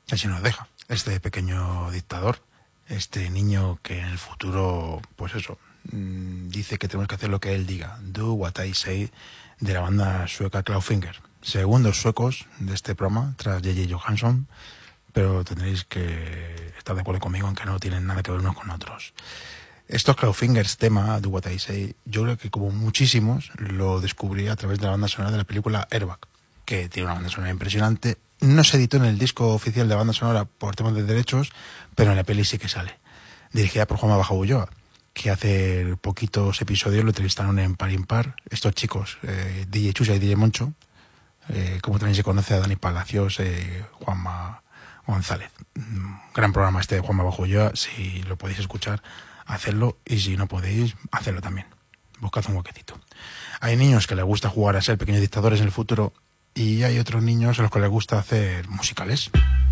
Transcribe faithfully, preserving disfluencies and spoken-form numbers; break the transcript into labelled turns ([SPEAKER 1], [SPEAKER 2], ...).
[SPEAKER 1] Así nos deja este pequeño dictador, este niño que en el futuro, pues eso, dice que tenemos que hacer lo que él diga. Do what I say, de la banda sueca Clawfinger. Segundos suecos de este programa, tras J J Johansson, pero tendréis que estar de acuerdo conmigo en que no tienen nada que ver unos con otros. Estos Clawfingers, tema Do What I Say, yo creo que como muchísimos lo descubrí a través de la banda sonora de la película Airbag, que tiene una banda sonora impresionante. No se editó en el disco oficial de banda sonora por temas de derechos, pero en la peli sí que sale. Dirigida por Juanma Bajo Ulloa, que hace poquitos episodios lo entrevistaron en Par Impar. Estos chicos, eh, D J Chusa y D J Moncho, eh, como también se conoce a Dani Palacios, eh, Juanma González. Gran programa este de Juanma Bajo Ulloa. Si lo podéis escuchar, hacedlo, y si no podéis, hacedlo también. Buscad un huequecito. Hay niños que les gusta jugar a ser pequeños dictadores en el futuro, y hay otros niños a los que les gusta hacer musicales.